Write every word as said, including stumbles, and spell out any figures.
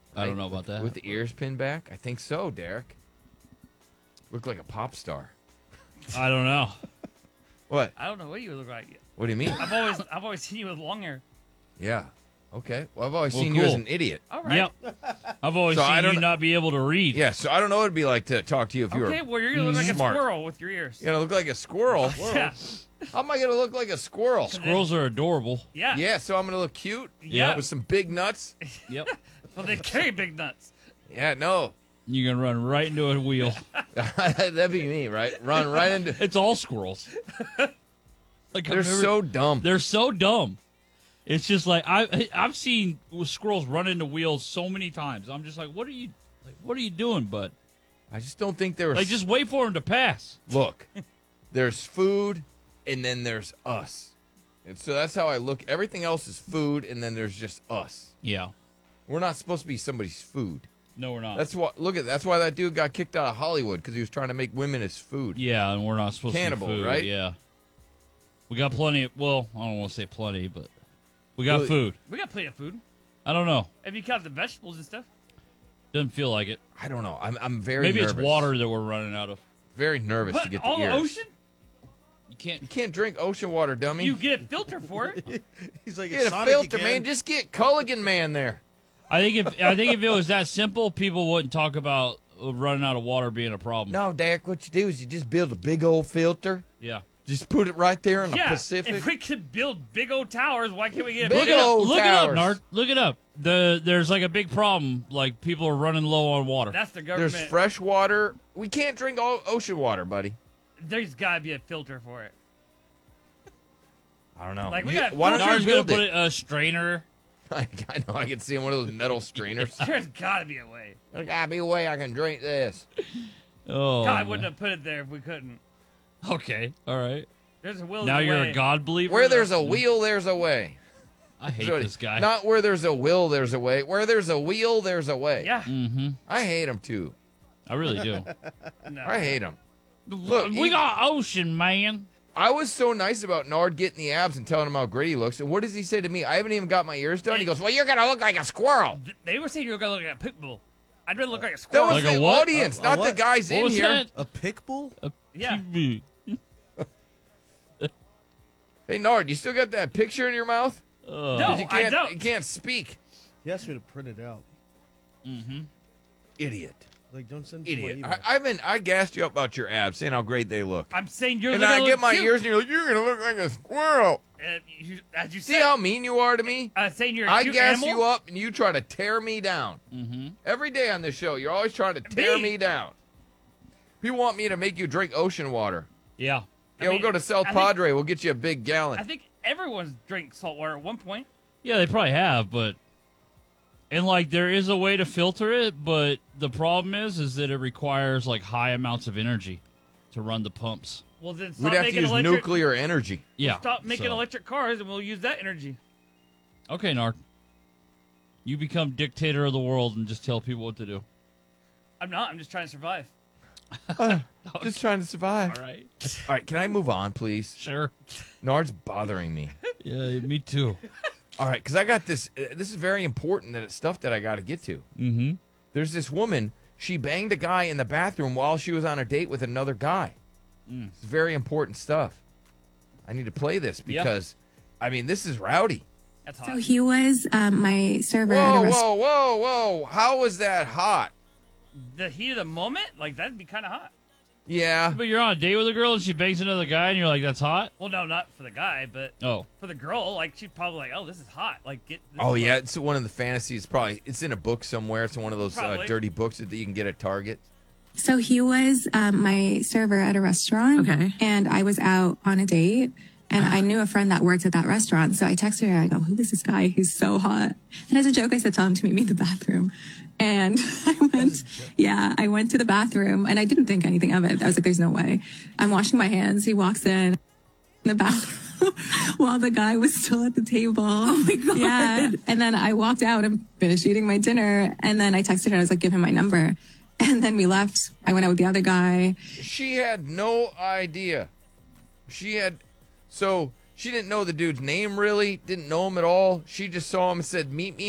I don't know about that. With the ears pinned back? I think so, Derek. Look like a pop star. I don't know. What? I don't know what you look like. What do you mean? I've always I've always seen you with long hair. Yeah. Okay. Well, I've always Well, seen you as cool. an idiot. All right. Yep. I've always So I seen don't- you not be able to read. Yeah, so I don't know what it'd be like to talk to you if you Okay, were well you're gonna look like smart. a squirrel with your ears. You're gonna look like a squirrel. Yeah. How am I gonna look like a squirrel? Squirrels are adorable. Yeah. Yeah, so I'm gonna look cute. Yeah. With some big nuts. Yep. Well, they carry big nuts. Yeah, no. You're gonna run right into a wheel. That'd be me, right? Run right into. It's all squirrels. Like They're I've never- so dumb. They're so dumb. It's just like I I've seen squirrels run into wheels so many times. I'm just like, what are you like? What are you doing, bud? I just don't think there was. Like, just wait for them to pass. Look, there's food, and then there's us, and so that's how I look. Everything else is food, and then there's just us. Yeah. We're not supposed to be somebody's food. No, we're not. That's what. Look at that's why that dude got kicked out of Hollywood because he was trying to make women his food. Yeah, and we're not supposed Cannibal, to be food, right? Yeah. We got plenty of, well, I don't want to say plenty, but we got Well, food. We got plenty of food. I don't know. If you count the vegetables and stuff. Doesn't feel like it. I don't know. I'm I'm very Maybe nervous. it's water that we're running out of. Very nervous What? to get the All the ears. ocean? You can't. You can't drink ocean water, dummy. You get a filter for it. He's like, get it's a Sonic filter, again. man. Just get Culligan Man there. I think if I think if it was that simple, people wouldn't talk about uh, running out of water being a problem. No, Derek. What you do is you just build a big old filter. Yeah. Just put it right there in the Yeah. Pacific. If we could build big old towers, why can't we get a Big big Look it up. old Look it up, towers. Nart. Look it up. The there's like a big problem. Like people are running low on water. That's the There's government. fresh water. We can't drink all ocean water, buddy. There's got to be a filter for it. I don't know. Like, we You- got why don't Nar's you gonna build put it? it a strainer. I, I know. I can see one of those metal strainers. There's got to be a way. There gotta be a way I can drink this. Oh. God, I man. wouldn't have put it there if we couldn't. Okay. All right. There's a will. Now there's you're way. a God believer. Where there's a wheel, there's a way. I hate So, this guy. Not where there's a will, there's a way. Where there's a wheel, there's a way. Yeah. Mm-hmm. I hate him too. I really do. No. I hate him. Look, we he- got ocean, man. I was so nice about Nard getting the abs and telling him how great he looks. And what does he say to me? I haven't even got my ears done. He goes, "Well, you're gonna look like a squirrel." Th- They were saying you were gonna look like a pit bull. I'd rather look like a That squirrel. was Like a the what? audience, A- a not the what? guys What in was here. that? A pick bull? Yeah. P B. Hey, Nard, you still got that picture in your mouth? Uh, No. You I can't. don't. You can't speak. He asked me to print it out. Mm-hmm. Idiot. Like, don't send it to my Idiot. email. I, I've been. I gassed you up about your abs, saying how great they look. I'm saying you're And gonna then I look get my cute. ears, and you're like, "You're gonna look like a squirrel." Uh, you, as you See said, how mean you are to me? uh, saying you're a I cute gas animal. you up, and you try to tear me down. Mm-hmm. Every day on this show, you're always trying to tear Me? me down. You want me to make you drink ocean water? Yeah. I Yeah, mean, we'll go to South I think- Padre. We'll get you a big gallon. I think everyone's drank salt water at one point. Yeah, they probably have, but and like there is a way to filter it, but the problem is, is that it requires like high amounts of energy to run the pumps. Well, then stop We'd have to making use electric. nuclear energy. Yeah. Stop making so- electric cars, and we'll use that energy. Okay, Narc. You become dictator of the world and just tell people what to do. I'm not. I'm just trying to survive. Just trying to survive. All right. All right, can I move on, please? Sure. Nard's bothering me. Yeah, me too. All right, because I got this. Uh, this is very important. That it's stuff that I got to get to. Mm-hmm. There's this woman. She banged a guy in the bathroom while she was on a date with another guy. Mm. It's very important stuff. I need to play this Yeah. because, I mean, this is rowdy. That's So hot. he was um, my server at a Whoa, restaurant. whoa, whoa, whoa! How was that hot? The heat of the moment, like that'd be kind of hot. Yeah. But you're on a date with a girl and she bangs another guy and you're like, that's hot? Well, no, not for the guy, but Oh. for the girl, like she's probably like, "Oh, this is hot." Like, get. This Oh is yeah, like- it's one of the fantasies. Probably it's in a book somewhere. It's one of those uh, Probably. dirty books that you can get at Target. So he was um, my server at a restaurant. Okay. And I was out on a date. And I knew a friend that worked at that restaurant. So I texted her. I go, who is this guy? He's so hot. And as a joke, I said, tell him to meet me in the bathroom. And I went, yeah, I went to the bathroom and I didn't think anything of it. I was like, there's no way. I'm washing my hands. He walks in the bathroom while the guy was still at the table. Oh my God. Yeah. And then I walked out and finished eating my dinner. And then I texted her. I was like, give him my number. And then we left. I went out with the other guy. She had no idea. She had, so she didn't know the dude's name really. Didn't know him at all. She just saw him and said, "Meet me